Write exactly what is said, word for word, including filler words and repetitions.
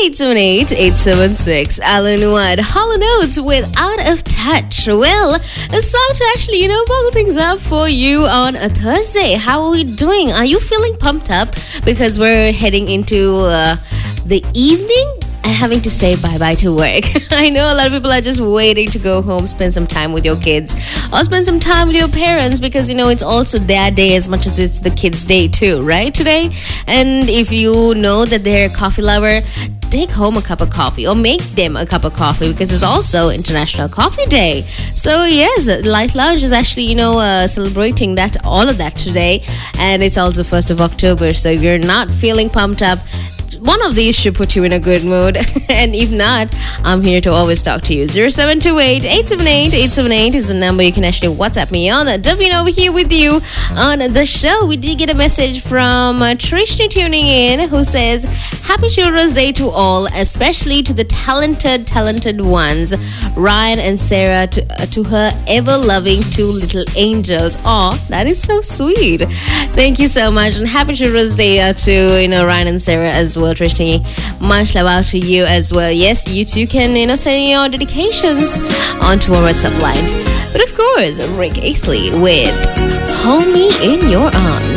eight seven eight, eight seven six. Alan White, Hollow Notes with Out of Touch. Well, a song to actually, you know, buckle things up for you on a Thursday. How are we doing? Are you feeling pumped up? Because we're heading into uh, the evening and having to say bye-bye to work. I know a lot of people are just waiting to go home, spend some time with your kids, or spend some time with your parents, because, you know, it's also their day as much as it's the kids' day too, right, today? And if you know that they're a coffee lover, take home a cup of coffee or make them a cup of coffee, because it's also International Coffee Day. So yes, Light Lounge is actually, you know, uh, celebrating that, all of that today. And it's also first of October. So if you're not feeling pumped up, one of these should put you in a good mood. And if not, I'm here to always talk to you. zero seven two eight, eight seven eight, eight seven eight is the number you can actually WhatsApp me on. Davina over here with you on the show. We did get a message from uh, Trishni tuning in, who says, Happy Children's Day to all, especially to the talented, talented ones, Ryan and Sarah, to, uh, to her ever-loving two little angels. Aw, that is so sweet. Thank you so much. And happy Children's Day uh, to, you know, Ryan and Sarah as well. Trishni, much love out to you as well. Yes, you too can, you know, send your dedications onto our WhatsApp line. But of course, Rick Astley with Hold Me in Your Arms.